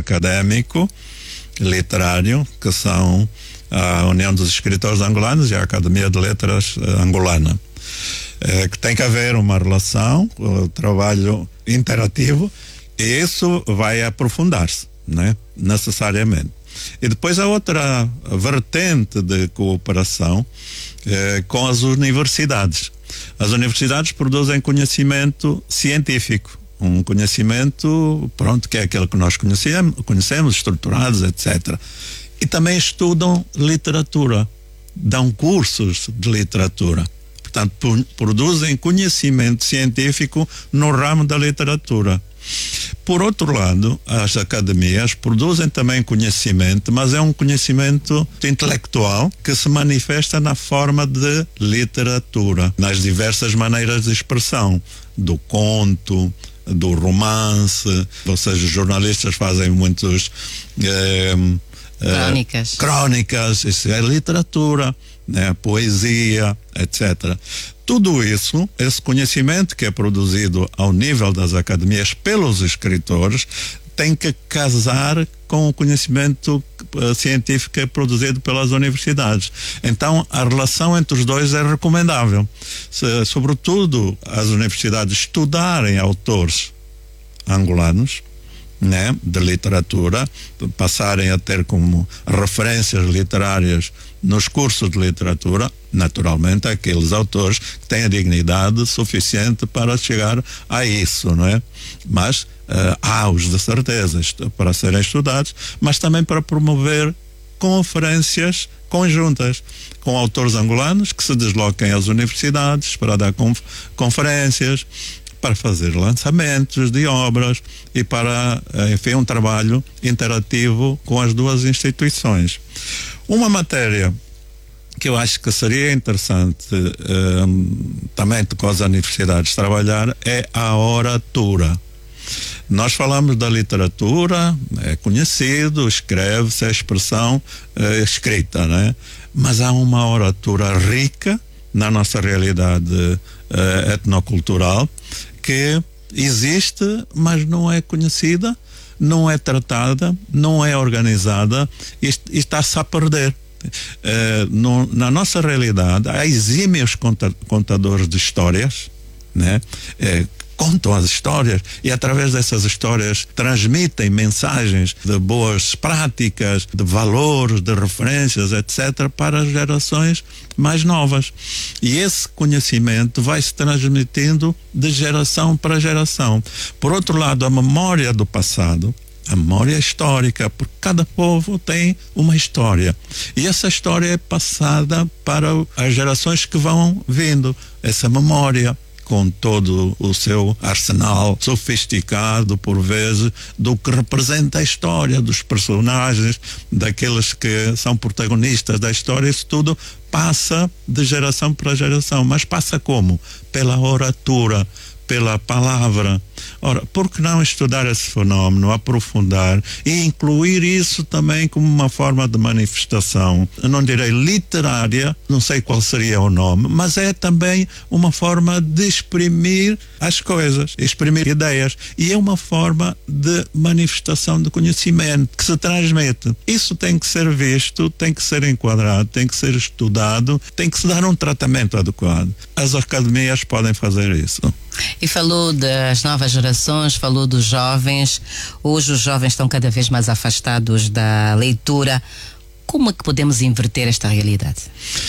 académico literário, que são a União dos Escritores Angolanos e a Academia de Letras Angolana. Que tem que haver uma relação, o trabalho interativo, e isso vai aprofundar-se, né? Necessariamente. E depois há outra vertente de cooperação com as universidades. As universidades produzem conhecimento científico, um conhecimento, pronto, que é aquele que nós conhecemos, estruturados, etc. E também estudam literatura, dão cursos de literatura. Portanto, produzem conhecimento científico no ramo da literatura. Por outro lado, as academias produzem também conhecimento, mas é um conhecimento intelectual que se manifesta na forma de literatura, nas diversas maneiras de expressão, do conto, do romance, ou seja, os jornalistas fazem muitos crónicas, isso é literatura, né? Poesia, etc. Tudo isso, esse conhecimento que é produzido ao nível das academias pelos escritores, tem que casar com o conhecimento científico que é produzido pelas universidades. Então, a relação entre os dois é recomendável. Sobretudo, as universidades estudarem autores angolanos, né, de literatura, passarem a ter como referências literárias nos cursos de literatura, naturalmente, aqueles autores que têm a dignidade suficiente para chegar a isso, não é? Mas há os de certeza para serem estudados, mas também para promover conferências conjuntas com autores angolanos que se desloquem às universidades para dar conferências, para fazer lançamentos de obras e para, enfim, um trabalho interativo com as duas instituições. Uma matéria que eu acho que seria interessante também com as universidades trabalhar é a oratura. Nós falamos da literatura, é conhecido, escreve-se a expressão escrita, né? Mas há uma oratura rica na nossa realidade etnocultural que existe, mas não é conhecida, não é tratada, não é organizada e está-se a perder. Na nossa realidade há exímios contadores de histórias, né? Contam as histórias e através dessas histórias transmitem mensagens de boas práticas, de valores, de referências, etc. para as gerações mais novas. E esse conhecimento vai se transmitindo de geração para geração. Por outro lado, a memória do passado, a memória histórica, porque cada povo tem uma história. E essa história é passada para as gerações que vão vindo. Essa memória, com todo o seu arsenal sofisticado, por vezes, do que representa a história, dos personagens, daqueles que são protagonistas da história, isso tudo passa de geração para geração. Mas passa como? Pela oratura, pela palavra. Ora, por que não estudar esse fenómeno, aprofundar e incluir isso também como uma forma de manifestação, eu não direi literária, não sei qual seria o nome, mas é também uma forma de exprimir as coisas, exprimir ideias, e é uma forma de manifestação de conhecimento que se transmite. Isso tem que ser visto, tem que ser enquadrado, tem que ser estudado, tem que se dar um tratamento adequado. As academias podem fazer isso. E falou das novas gerações, falou dos jovens. Hoje os jovens estão cada vez mais afastados da leitura. Como é que podemos inverter esta realidade?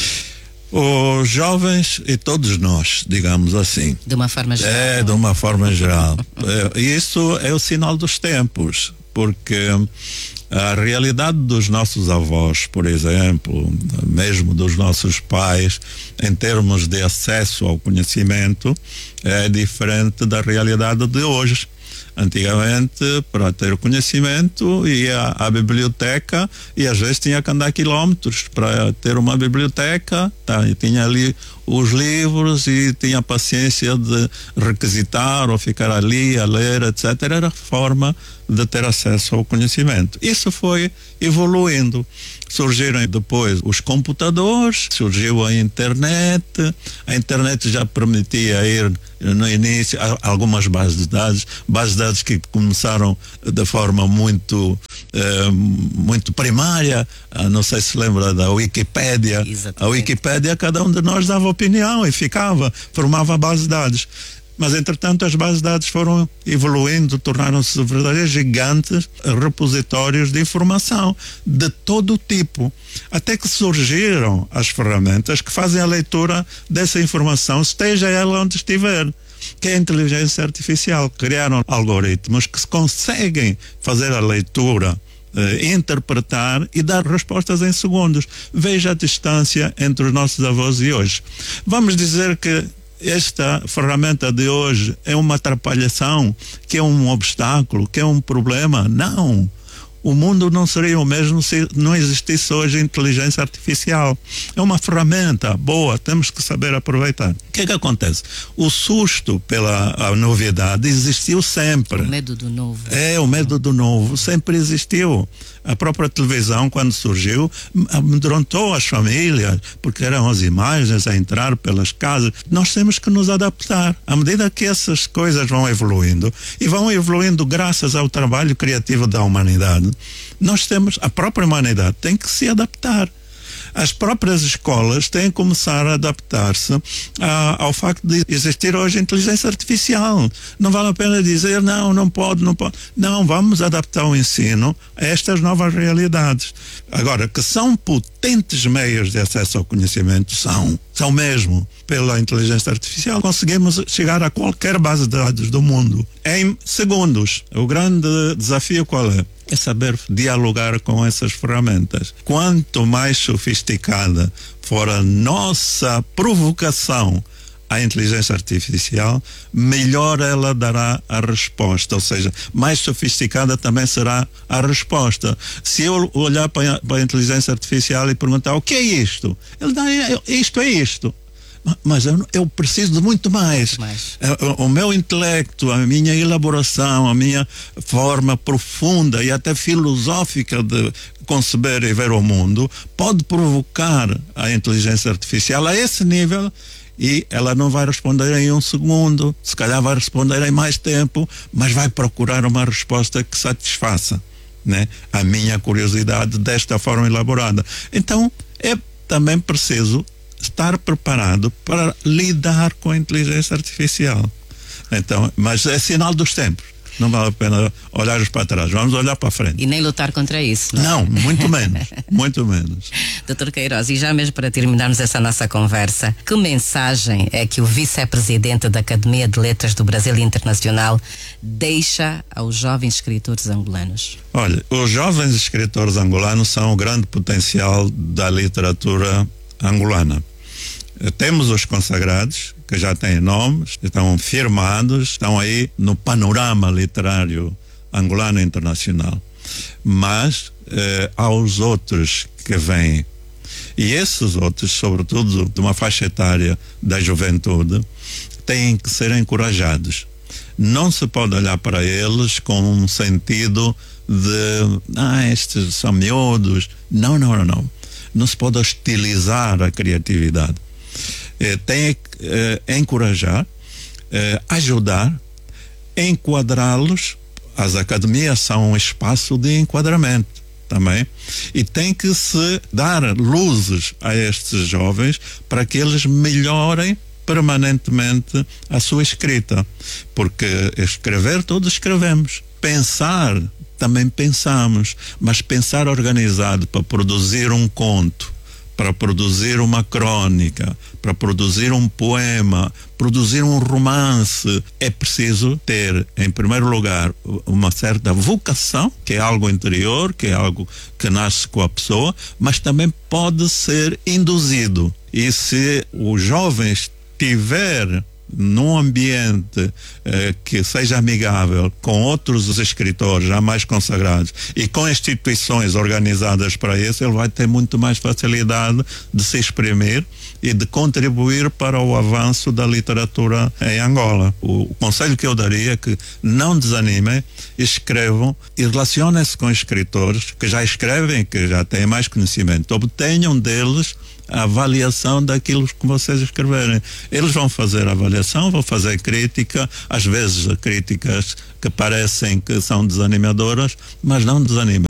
Os jovens e todos nós, digamos assim. De uma forma geral. De uma forma geral. Isso é o sinal dos tempos, porque a realidade dos nossos avós, por exemplo, mesmo dos nossos pais, em termos de acesso ao conhecimento, é diferente da realidade de hoje. Antigamente, para ter conhecimento, ia à biblioteca e às vezes tinha que andar quilómetros para ter uma biblioteca, tinha ali os livros e tinha paciência de requisitar ou ficar ali a ler, etc. Era a forma de ter acesso ao conhecimento. Isso foi evoluindo. Surgiram depois os computadores, surgiu a internet já permitia ir no início algumas bases de dados que começaram de forma muito muito primária. Não sei se lembra da Wikipédia. Exatamente. A Wikipédia, cada um de nós dava opinião e formava a base de dados. Mas, entretanto, as bases de dados foram evoluindo, tornaram-se verdadeiros gigantes repositórios de informação de todo o tipo. Até que surgiram as ferramentas que fazem a leitura dessa informação, esteja ela onde estiver, que é a inteligência artificial. Criaram algoritmos que conseguem fazer a leitura, interpretar e dar respostas em segundos. Veja a distância entre os nossos avós e hoje. Vamos dizer que esta ferramenta de hoje é uma atrapalhação, que é um obstáculo, que é um problema? Não. O mundo não seria o mesmo se não existisse hoje inteligência artificial. É uma ferramenta boa, temos que saber aproveitar. O que é que acontece? O susto pela a novidade existiu sempre. O medo do novo. O medo do novo sempre existiu. A própria televisão, quando surgiu, amedrontou as famílias, porque eram as imagens a entrar pelas casas. Nós temos que nos adaptar. À medida que essas coisas vão evoluindo, e vão evoluindo graças ao trabalho criativo da humanidade, a própria humanidade tem que se adaptar. As próprias escolas têm que começar a adaptar-se ao facto de existir hoje inteligência artificial. Não vale a pena dizer não pode. Não, vamos adaptar o ensino a estas novas realidades. Agora, que são potentes meios de acesso ao conhecimento, são mesmo. Pela inteligência artificial conseguimos chegar a qualquer base de dados do mundo em segundos. O grande desafio qual é? É saber dialogar com essas ferramentas. Quanto mais sofisticada for a nossa provocação à inteligência artificial, melhor ela dará a resposta, ou seja, mais sofisticada também será a resposta. Se eu olhar para a inteligência artificial e perguntar o que é isto? Ele dá isto é isto. Mas eu preciso de muito mais. O meu intelecto, a minha elaboração, a minha forma profunda e até filosófica de conceber e ver o mundo pode provocar a inteligência artificial a esse nível, e ela não vai responder em um segundo, se calhar vai responder em mais tempo, mas vai procurar uma resposta que satisfaça, né, a minha curiosidade desta forma elaborada. Então é também preciso estar preparado para lidar com a inteligência artificial. Então, mas é sinal dos tempos. Não vale a pena olharmos para trás, vamos olhar para frente. E nem lutar contra isso. Não, muito menos, muito menos. Dr. Queiroz, e já mesmo para terminarmos essa nossa conversa, que mensagem é que o vice-presidente da Academia de Letras do Brasil Internacional deixa aos jovens escritores angolanos? Olha, os jovens escritores angolanos são o grande potencial da literatura angolana. Temos os consagrados, que já têm nomes, estão firmados, estão aí no panorama literário angolano internacional. Mas há os outros que vêm. E esses outros, sobretudo de uma faixa etária da juventude, têm que ser encorajados. Não se pode olhar para eles com um sentido de estes são miúdos. Não. Não se pode hostilizar a criatividade. Tem que encorajar, ajudar, enquadrá-los. As academias são um espaço de enquadramento também, e tem que se dar luzes a estes jovens para que eles melhorem permanentemente a sua escrita, porque escrever todos escrevemos, pensar também pensamos, mas pensar organizado para produzir um conto, para produzir uma crônica, para produzir um poema, produzir um romance, é preciso ter, em primeiro lugar, uma certa vocação, que é algo interior, que é algo que nasce com a pessoa, mas também pode ser induzido. E se o jovem estiver num ambiente que seja amigável com outros escritores já mais consagrados e com instituições organizadas para isso, ele vai ter muito mais facilidade de se exprimir e de contribuir para o avanço da literatura em Angola. O conselho que eu daria é que não desanimem, escrevam e relacionem-se com escritores que já escrevem, que já têm mais conhecimento, obtenham deles a avaliação daquilo que vocês escreverem. Eles vão fazer avaliação, vão fazer crítica, às vezes críticas que parecem que são desanimadoras, mas não desanimem.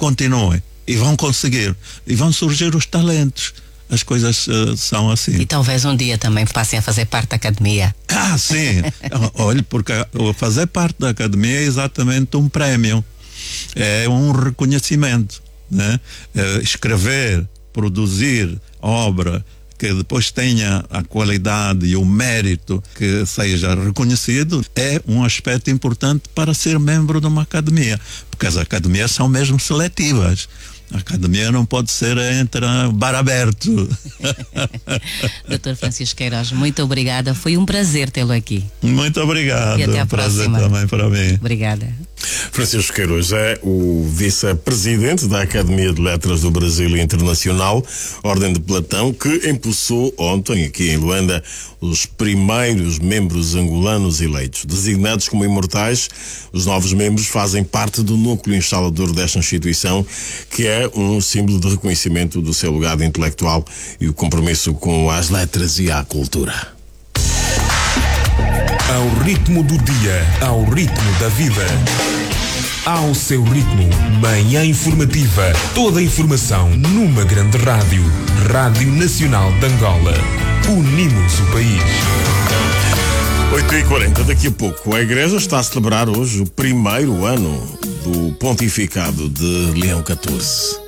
continuem. E vão conseguir. E vão surgir os talentos. As coisas são assim. E talvez um dia também passem a fazer parte da academia. Sim. Olha, porque fazer parte da academia é exatamente um prémio. É um reconhecimento, né? Escrever, produzir obra que depois tenha a qualidade e o mérito que seja reconhecido é um aspecto importante para ser membro de uma academia, porque as academias são mesmo seletivas. A academia não pode ser entre bar aberto. Dr. Francisco Queiroz, muito obrigada. Foi um prazer tê-lo aqui. Muito obrigado. E até à prazer próxima. também para mim. Obrigada. Francisco Queiroz é o vice-presidente da Academia de Letras do Brasil Internacional, Ordem de Platão, que impulsou ontem, aqui em Luanda, os primeiros membros angolanos eleitos. Designados como imortais, os novos membros fazem parte do núcleo instalador desta instituição, que é um símbolo de reconhecimento do seu legado intelectual e o compromisso com as letras e a cultura. Ao ritmo do dia, ao ritmo da vida. Ao seu ritmo, manhã informativa. Toda a informação numa grande rádio. Rádio Nacional de Angola. Unimos o país. 8h40, daqui a pouco. A Igreja está a celebrar hoje o primeiro ano do pontificado de Leão XIV.